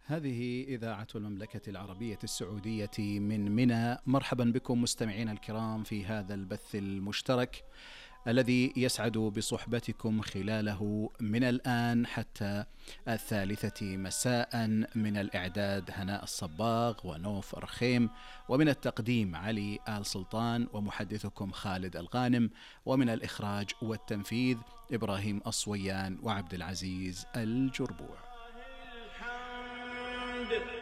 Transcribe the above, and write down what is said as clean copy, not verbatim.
هذه إذاعة المملكة العربية السعودية من منى. مرحبا بكم مستمعينا الكرام في هذا البث المشترك الذي يسعد بصحبتكم خلاله من الآن حتى 3 مساء. من الإعداد هناء الصباغ ونوف الرخيم، ومن التقديم علي آل سلطان، ومحدثكم خالد الغانم، ومن الإخراج والتنفيذ إبراهيم الصويان وعبد العزيز الجربوع.